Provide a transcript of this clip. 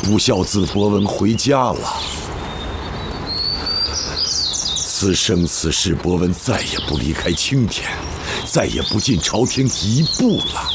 不孝子伯文回家了。此生此世，伯文再也不离开青天，再也不进朝廷一步了。